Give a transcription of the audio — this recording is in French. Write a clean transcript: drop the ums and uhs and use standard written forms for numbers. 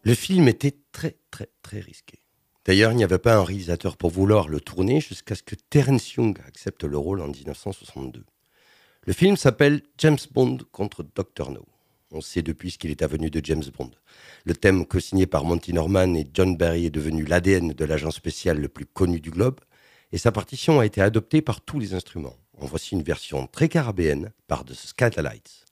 Le film était très, très, très risqué. D'ailleurs, il n'y avait pas un réalisateur pour vouloir le tourner jusqu'à ce que Terence Young accepte le rôle en 1962. Le film s'appelle James Bond contre Dr. No. On sait depuis ce qu'il est avenu de James Bond. Le thème co-signé par Monty Norman et John Barry est devenu l'ADN de l'agent spécial le plus connu du globe et sa partition a été adoptée par tous les instruments. En voici une version très carabéenne par The Skatalites.